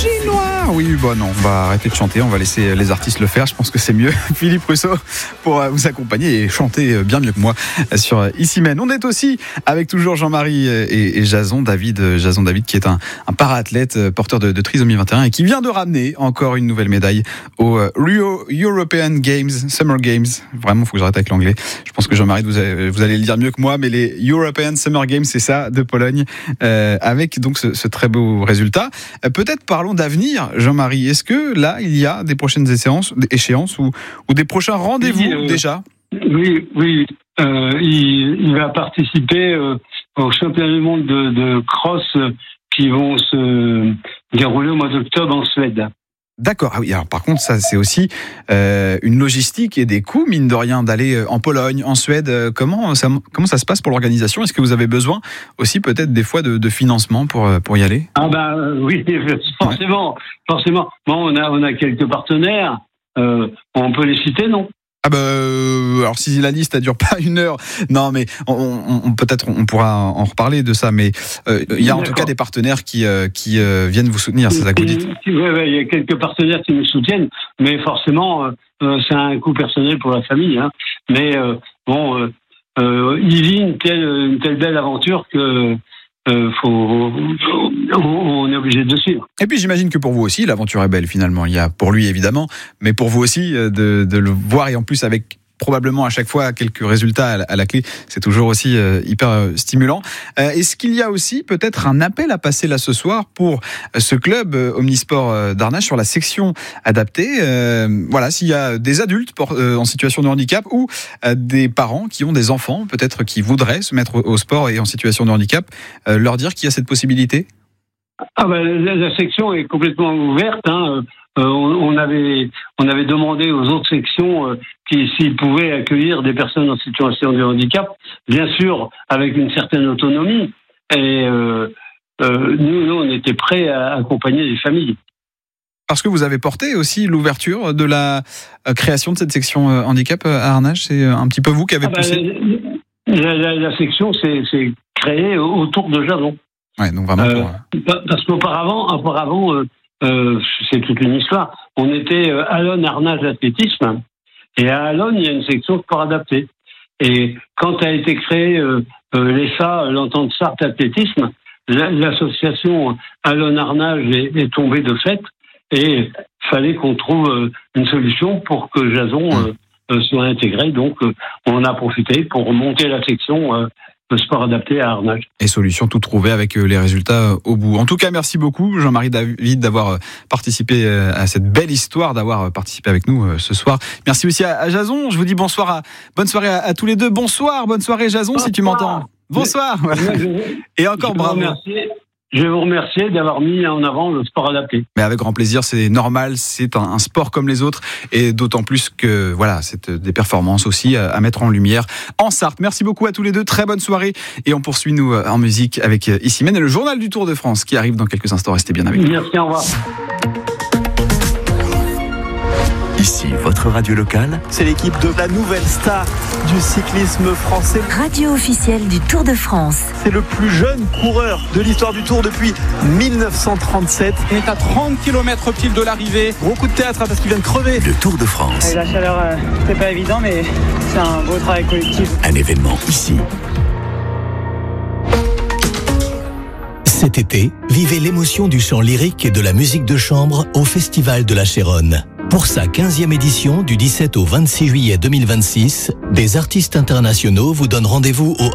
Chinois. Oui, bon non, on va arrêter de chanter, on va laisser les artistes le faire. Je pense que c'est mieux. Philippe Rousseau pour vous accompagner et chanter bien mieux que moi sur Ici Mène. On est aussi avec toujours Jean-Marie et Jason David qui est un para-athlète porteur de trisomie 21 et qui vient de ramener encore une nouvelle médaille au Rio European Games, Summer Games. Vraiment, il faut que j'arrête avec l'anglais. Je pense que Jean-Marie, vous allez le dire mieux que moi, mais les European Summer Games, c'est ça, de Pologne, avec donc ce très beau résultat. Peut-être parlons d'avenir, Jean-Marie. Est-ce que là, il y a des prochaines échéances ou des prochains rendez-vous déjà ? Oui. Il va participer au championnat du monde de cross qui vont se dérouler au mois d'octobre en Suède. D'accord. Ah oui, alors par contre, ça c'est aussi une logistique et des coûts, mine de rien, d'aller en Pologne, en Suède. Comment ça se passe pour l'organisation ? Est-ce que vous avez besoin aussi peut-être des fois de financement pour y aller ? Ah oui, forcément. Bon, on a quelques partenaires. On peut les citer, non ? Alors si la liste ne dure pas 1 heure, non mais on pourra en reparler de ça, mais il y a en tout cas des partenaires qui viennent vous soutenir, c'est ça que vous dites. Oui, il y a quelques partenaires qui nous soutiennent, mais forcément c'est un coût personnel pour la famille. Hein. Mais il vit une telle belle aventure que on est obligé de suivre. Et puis j'imagine que pour vous aussi l'aventure est belle finalement. Il y a pour lui évidemment, mais pour vous aussi de le voir, et en plus avec probablement à chaque fois quelques résultats à la clé, c'est toujours aussi hyper stimulant. Est-ce qu'il y a aussi peut-être un appel à passer là ce soir pour ce club Omnisport d'Arnage sur la section adaptée, s'il y a des adultes en situation de handicap ou des parents qui ont des enfants peut-être qui voudraient se mettre au sport et en situation de handicap, leur dire qu'il y a cette possibilité ? La section est complètement ouverte. Hein. On avait demandé aux autres sections s'ils pouvaient accueillir des personnes en situation de handicap, bien sûr avec une certaine autonomie. Et nous, on était prêts à accompagner les familles. Parce que vous avez porté aussi l'ouverture de la création de cette section handicap à Arnage, c'est un petit peu vous qui avez poussé. La section s'est créée autour de Jason. Ouais, donc vraiment. Parce qu'auparavant, c'est toute une histoire. On était Allonne Arnage Athlétisme, et à Allonne, il y a une section sport adapté. Et quand a été créé l'ESA, l'Entente Sarthe Athlétisme, l'association Allonne Arnage est tombée de fait, et fallait qu'on trouve une solution pour que Jason soit intégré. Donc, on a profité pour monter la section sport adapté à Arnage. Et solution tout trouvée avec les résultats au bout. En tout cas, merci beaucoup Jean-Marie David d'avoir participé à cette belle histoire, d'avoir participé avec nous ce soir. Merci aussi à Jason. Je vous dis bonne soirée à tous les deux. Bonne soirée Jason, si tu m'entends. Bonsoir. Et encore bravo. Je vais vous remercier d'avoir mis en avant le sport adapté. Mais avec grand plaisir, c'est normal, c'est un sport comme les autres, et d'autant plus que c'est des performances aussi à mettre en lumière en Sarthe. Merci beaucoup à tous les deux, très bonne soirée, et on poursuit nous en musique avec Ici Mène et le journal du Tour de France qui arrive dans quelques instants. Restez bien avec nous. Merci, au revoir. Ici, votre radio locale. C'est l'équipe de la nouvelle star du cyclisme français. Radio officielle du Tour de France. C'est le plus jeune coureur de l'histoire du Tour depuis 1937. Il est à 30 km pile de l'arrivée. Gros coup de théâtre parce qu'il vient de crever. Le Tour de France. La chaleur, c'est pas évident, mais c'est un beau travail collectif. Un événement ici. Cet été, vivez l'émotion du chant lyrique et de la musique de chambre au Festival de la Chéronne. Pour sa 15e édition du 17 au 26 juillet 2026, des artistes internationaux vous donnent rendez-vous au